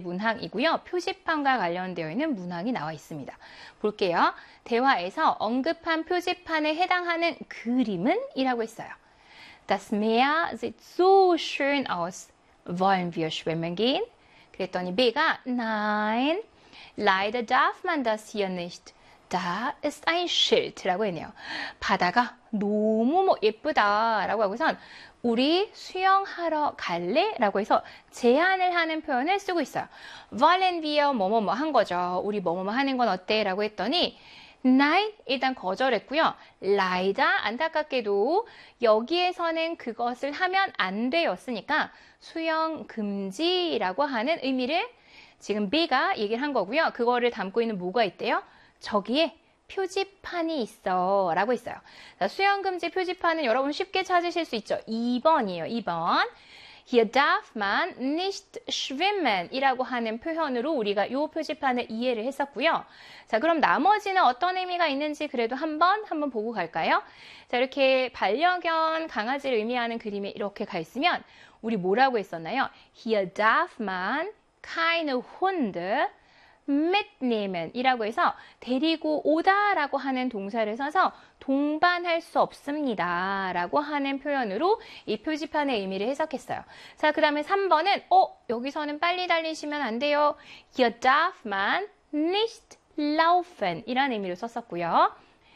문항이고요. 표지판과 관련되어 있는 문항이 나와 있습니다. 볼게요. 대화에서 언급한 표지판에 해당하는 그림은? 이라고 했어요. Das Meer sieht so schön aus. Wollen wir schwimmen gehen? 그랬더니 B가 Nein, leider darf man das hier nicht. Da ist ein Schild라고 했네요. 바다가 너무 예쁘다라고 하고선 우리 수영하러 갈래? 라고 해서 제안을 하는 표현을 쓰고 있어요. Wollen wir 뭐뭐뭐 한 거죠. 우리 뭐뭐뭐 하는 건 어때? 라고 했더니 Nein, 일단 거절했고요. Leider, 안타깝게도 여기에서는 그것을 하면 안 되었으니까 수영 금지라고 하는 의미를 지금 B가 얘기를 한 거고요. 그거를 담고 있는 뭐가 있대요? 저기에 표지판이 있어 라고 있어요. 자, 수영금지 표지판은 여러분 쉽게 찾으실 수 있죠. 2번이에요. 2번. Hier darf man nicht schwimmen 이라고 하는 표현으로 우리가 이 표지판을 이해를 했었고요. 자, 그럼 나머지는 어떤 의미가 있는지 그래도 한번 보고 갈까요? 자, 이렇게 반려견 강아지를 의미하는 그림이 이렇게 가 있으면 우리 뭐라고 했었나요? Hier darf man keine Hunde mitnehmen 이라고 해서 데리고 오다 라고 하는 동사를 써서 동반할 수 없습니다 라고 하는 표현으로 이 표지판의 의미를 해석했어요. 자, 그 다음에 3번은 여기서는 빨리 달리시면 안 돼요. Hier darf man nicht laufen 이라는 의미로 썼었고요.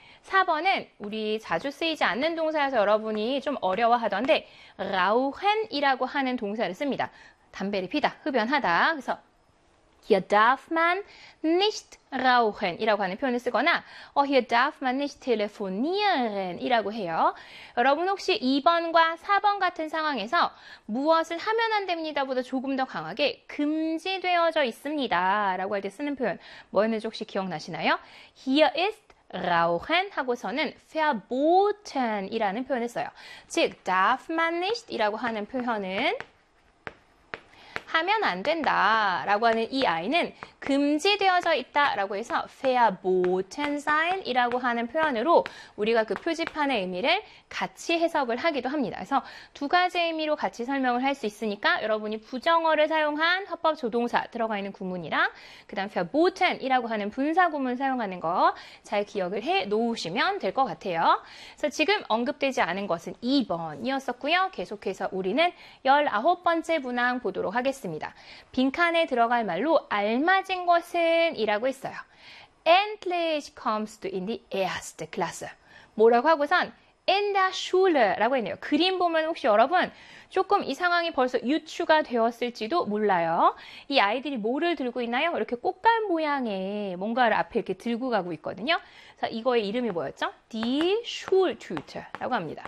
4번은 우리 자주 쓰이지 않는 동사여서 여러분이 좀 어려워하던데 rauchen 이라고 하는 동사를 씁니다. 담배를 피다, 흡연하다. 그래서 Hier darf man nicht rauchen 이라고 하는 표현을 쓰거나 Hier darf man nicht telefonieren 이라고 해요. 여러분 혹시 2번과 4번 같은 상황에서 무엇을 하면 안 됩니다 보다 조금 더 강하게 금지되어져 있습니다 라고 할 때 쓰는 표현 뭐였는지 혹시 기억나시나요? Hier ist Rauchen 하고서는 verboten 이라는 표현을 써요. 즉 darf man nicht 이라고 하는 표현은 하면 안 된다 라고 하는 이 아이는 금지되어져 있다 라고 해서 verboten sein 이라고 하는 표현으로 우리가 그 표지판의 의미를 같이 해석을 하기도 합니다. 그래서 두 가지 의미로 같이 설명을 할 수 있으니까 여러분이 부정어를 사용한 화법 조동사 들어가 있는 구문이랑 그 다음 verboten 이라고 하는 분사 구문 사용하는 거 잘 기억을 해 놓으시면 될 것 같아요. 그래서 지금 언급되지 않은 것은 2번이었었고요. 계속해서 우리는 19번째 문항 보도록 하겠습니다. 빈칸에 들어갈 말로 알맞은 것은 이라고 했어요. Endlich kommst du in die erste Klasse. 뭐라고 하고선 in der Schule 라고 했네요. 그림 보면 혹시 여러분 조금 이 상황이 벌써 유추가 되었을지도 몰라요. 이 아이들이 뭐를 들고 있나요? 이렇게 꽃갈 모양의 뭔가를 앞에 이렇게 들고 가고 있거든요. 자, 이거의 이름이 뭐였죠? Die Schultüte 라고 합니다.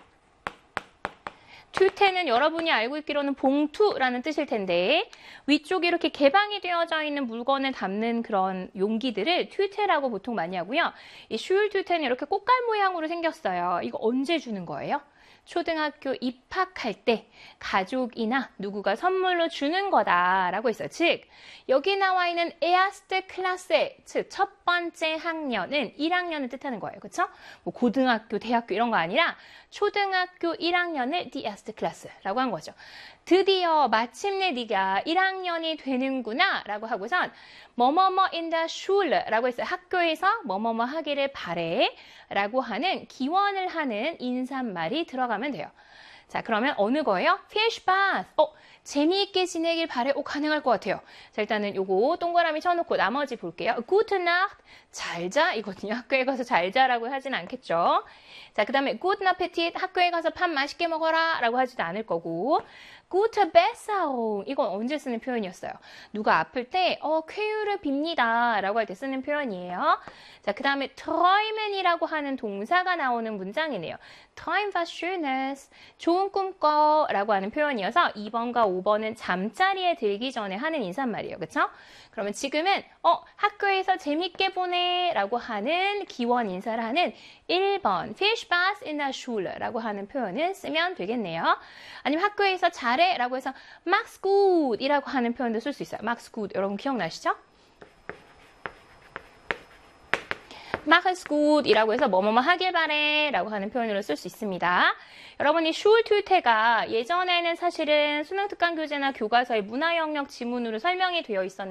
튜테는 여러분이 알고 있기로는 봉투라는 뜻일 텐데 위쪽에 이렇게 개방이 되어져 있는 물건을 담는 그런 용기들을 튜테라고 보통 많이 하고요. 이 슈울튜테는 이렇게 꽃갈 모양으로 생겼어요. 이거 언제 주는 거예요? 초등학교 입학할 때 가족이나 누구가 선물로 주는 거다라고 했어요. 즉 여기 나와 있는 erste Klasse, 즉 첫 번째 학년은 1학년을 뜻하는 거예요. 그렇죠? 뭐 고등학교, 대학교 이런 거 아니라 초등학교 1학년을 die erste Klasse라고 한 거죠. 드디어 마침내 네가 1학년이 되는구나 라고 하고선 뭐뭐뭐 in der Schule 라고 했어요. 학교에서 뭐뭐뭐 하기를 바래 라고 하는 기원을 하는 인사말이 들어가면 돼요. 자, 그러면 어느 거예요? Viel Spaß. 재미있게 지내길 바래. 가능할 것 같아요. 자, 일단은 요거 동그라미 쳐놓고 나머지 볼게요. Gute Nacht. 잘 자. 이거든요. 학교에 가서 잘 자라고 하진 않겠죠. 자, 그 다음에 Guten Appetit. 학교에 가서 밥 맛있게 먹어라. 라고 하지도 않을 거고. Gute Besserung. 이건 언제 쓰는 표현이었어요? 누가 아플 때, 쾌유를 빕니다. 라고 할 때 쓰는 표현이에요. 자, 그 다음에 träumen이라고 하는 동사가 나오는 문장이네요. Träum was Schönes. 좋은 꿈 꿔. 라고 하는 표현이어서 2번과 5번은 잠자리에 들기 전에 하는 인사말이에요. 그쵸? 그러면 지금은, 학교에서 재밌게 보내. 라고 하는 기원 인사를 하는 1번, Viel Spaß in der Schule. 라고 하는 표현을 쓰면 되겠네요. 아니면 학교에서 잘해. 라고 해서 Mach's gut. 이라고 하는 표현도 쓸 수 있어요. Mach's gut. 여러분 기억나시죠? Mach es gut 이라고 해서 뭐뭐뭐 하길 바래 라고 하는 표현으로 쓸 수 있습니다. 여러분 이 슈울튜테가 예전에는 사실은 수능특강 교재나 교과서의 문화 영역 지문으로 설명이 되어 있었는데